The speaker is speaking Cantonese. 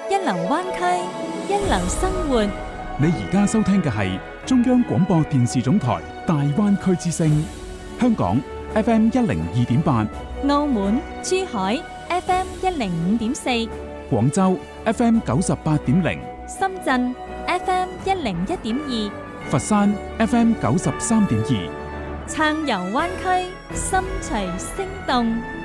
一流灣區，一流生活。 你而家收聽嘅係中央廣播電視總台大灣區之聲，香港 FM102.8， 澳門、珠海 FM105.4， 廣州 FM98.0， 深圳 FM101.2， 佛山 FM93.2， 暢遊灣區，心隨聲動。